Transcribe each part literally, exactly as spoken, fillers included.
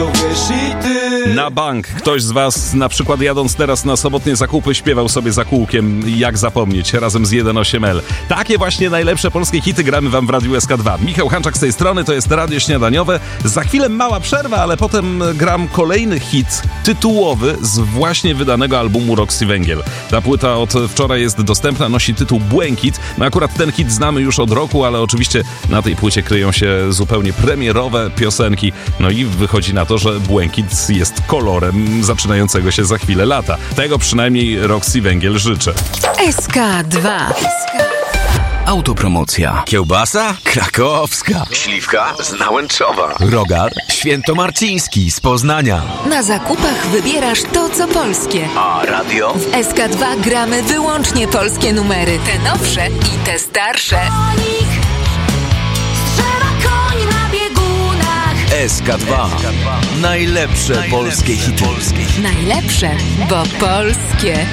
Na bank. Ktoś z was, na przykład jadąc teraz na sobotnie zakupy, śpiewał sobie za kółkiem Jak zapomnieć razem z jeden osiem L. Takie właśnie najlepsze polskie hity gramy wam w Radiu S K dwa. Michał Hanczak z tej strony, to jest Radio Śniadaniowe. Za chwilę mała przerwa, ale potem gram kolejny hit tytułowy z właśnie wydanego albumu Roxy Węgiel. Ta płyta od wczoraj jest dostępna, nosi tytuł Błękit. No akurat ten hit znamy już od roku, ale oczywiście na tej płycie kryją się zupełnie premierowe piosenki. No i wychodzi na to, że Błękit jest kolorem zaczynającego się za chwilę lata. Tego przynajmniej Roxy Węgiel życzę. S K dwa. Autopromocja. Kiełbasa krakowska. Śliwka z Nałęczowa. Rogal świętomarciński z Poznania. Na zakupach wybierasz to, co polskie. A radio? W S K dwa gramy wyłącznie polskie numery. Te nowsze i te starsze. S K dwa. Najlepsze, Najlepsze polskie hity. Najlepsze, bo polskie.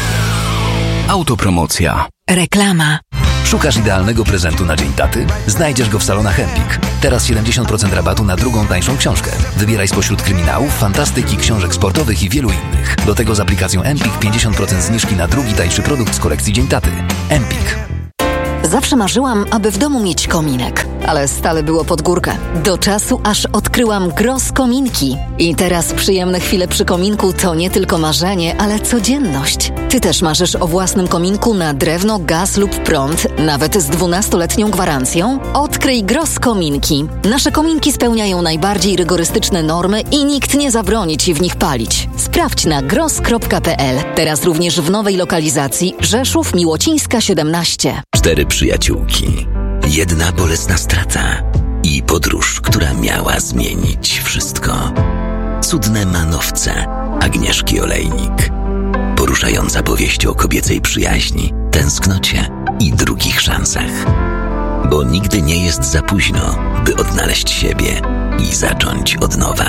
Autopromocja. Reklama. Szukasz idealnego prezentu na Dzień Taty? Znajdziesz go w salonach Empik. Teraz siedemdziesiąt procent rabatu na drugą tańszą książkę. Wybieraj spośród kryminałów, fantastyki, książek sportowych i wielu innych. Do tego z aplikacją Empik pięćdziesiąt procent zniżki na drugi tańszy produkt z kolekcji Dzień Taty. Empik. Zawsze marzyłam, aby w domu mieć kominek, ale stale było pod górkę. Do czasu, aż odkryłam Gros Kominki. I teraz przyjemne chwile przy kominku to nie tylko marzenie, ale codzienność. Ty też marzysz o własnym kominku na drewno, gaz lub prąd, nawet z dwunastoletnią gwarancją? Odkryj Gros Kominki. Nasze kominki spełniają najbardziej rygorystyczne normy i nikt nie zabroni ci w nich palić. Sprawdź na gros kropka p l. Teraz również w nowej lokalizacji Rzeszów Miłocińska siedemnaście. Cztery przyjaciółki, jedna bolesna strata i podróż, która miała zmienić wszystko. Cudne manowce Agnieszki Olejnik. Poruszająca powieść o kobiecej przyjaźni, tęsknocie i drugich szansach. Bo nigdy nie jest za późno, by odnaleźć siebie i zacząć od nowa.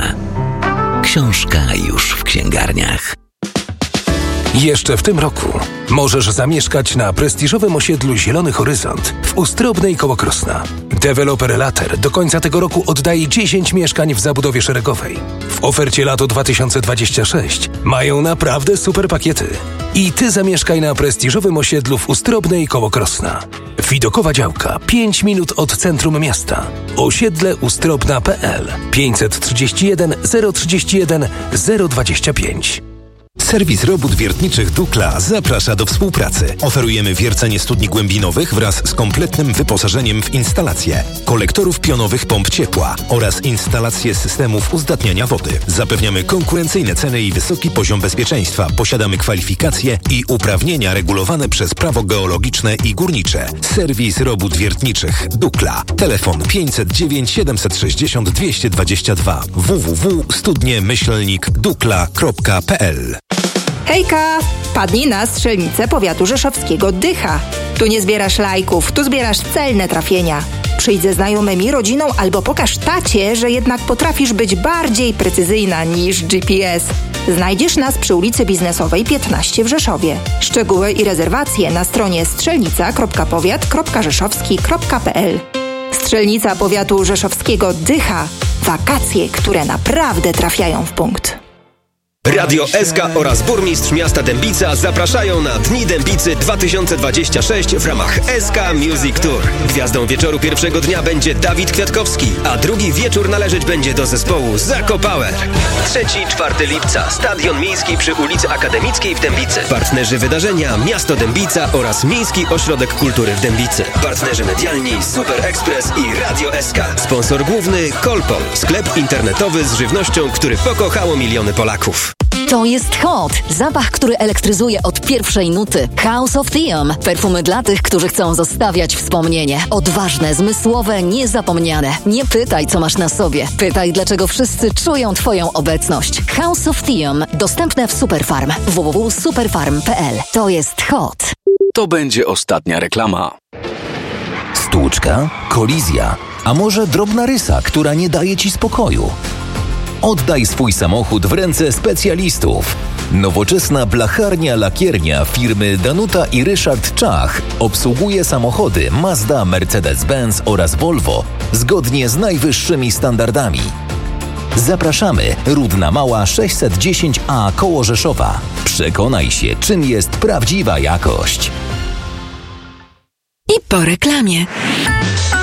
Książka już w księgarniach. Jeszcze w tym roku możesz zamieszkać na prestiżowym osiedlu Zielony Horyzont w Ustrobnej koło Krosna. Deweloper Later do końca tego roku oddaje dziesięć mieszkań w zabudowie szeregowej. W ofercie lato dwa tysiące dwudziestego szóstego mają naprawdę super pakiety. I ty zamieszkaj na prestiżowym osiedlu w Ustrobnej koło Krosna. Widokowa działka pięć minut od centrum miasta. Osiedle ustrobna kropka p l pięćset trzydzieści jeden zero trzydzieści jeden zero dwadzieścia pięć. Serwis robót wiertniczych Dukla zaprasza do współpracy. Oferujemy wiercenie studni głębinowych wraz z kompletnym wyposażeniem w instalacje, kolektorów pionowych pomp ciepła oraz instalacje systemów uzdatniania wody. Zapewniamy konkurencyjne ceny i wysoki poziom bezpieczeństwa. Posiadamy kwalifikacje i uprawnienia regulowane przez prawo geologiczne i górnicze. Serwis robót wiertniczych Dukla. Telefon pięćset dziewięć siedemset sześćdziesiąt dwieście dwadzieścia dwa w w w kropka studnie myślnik dukla kropka p l. Hejka! Padnij na strzelnicę powiatu rzeszowskiego Dycha. Tu nie zbierasz lajków, tu zbierasz celne trafienia. Przyjdź ze znajomymi, rodziną albo pokaż tacie, że jednak potrafisz być bardziej precyzyjna niż G P S. Znajdziesz nas przy ulicy Biznesowej piętnaście w Rzeszowie. Szczegóły i rezerwacje na stronie strzelnica kropka powiat kropka rzeszowski kropka p l. Strzelnica powiatu rzeszowskiego Dycha. Wakacje, które naprawdę trafiają w punkt. Radio S K oraz burmistrz miasta Dębica zapraszają na Dni Dębicy dwa tysiące dwadzieścia sześć w ramach S K Music Tour. Gwiazdą wieczoru pierwszego dnia będzie Dawid Kwiatkowski, a drugi wieczór należeć będzie do zespołu Zako Power. trzeciego do czwartego lipca Stadion Miejski przy ulicy Akademickiej w Dębicy. Partnerzy wydarzenia Miasto Dębica oraz Miejski Ośrodek Kultury w Dębicy. Partnerzy medialni Super Express i Radio S K. Sponsor główny Kolpol, sklep internetowy z żywnością, który pokochało miliony Polaków. To jest Hot. Zapach, który elektryzuje od pierwszej nuty. House of Theum. Perfumy dla tych, którzy chcą zostawiać wspomnienie. Odważne, zmysłowe, niezapomniane. Nie pytaj, co masz na sobie. Pytaj, dlaczego wszyscy czują twoją obecność. House of Theum. Dostępne w Superfarm. w w w kropka superfarm kropka p l. To jest Hot. To będzie ostatnia reklama. Stłuczka? Kolizja? A może drobna rysa, która nie daje ci spokoju? Oddaj swój samochód w ręce specjalistów. Nowoczesna blacharnia lakiernia firmy Danuta i Ryszard Czach obsługuje samochody Mazda, Mercedes-Benz oraz Volvo zgodnie z najwyższymi standardami. Zapraszamy, Rudna Mała sześćset dziesięć A koło Rzeszowa. Przekonaj się, czym jest prawdziwa jakość. I po reklamie.